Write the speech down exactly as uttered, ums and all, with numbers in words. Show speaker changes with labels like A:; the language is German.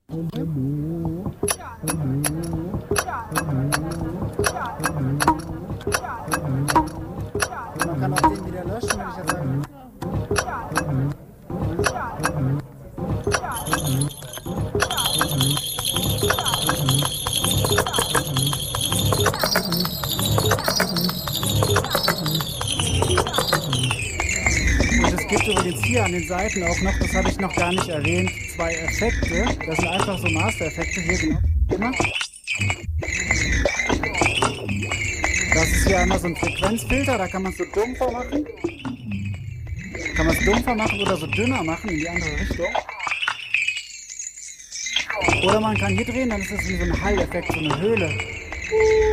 A: Man kann auch den wieder löschen, wenn ich jetzt sage. Und es gibt übrigens hier an den Seiten auch noch, das habe ich noch gar nicht erwähnt, zwei Effekte. Das sind einfach so Master-Effekte hier, genau. Immer. Das ist hier einmal so ein Frequenzfilter, da kann man es so dumpfer machen. Kann man es dumpfer machen oder so dünner machen in die andere Richtung. Oder man kann hier drehen, dann ist das wie so ein Hall-Effekt, so eine Höhle.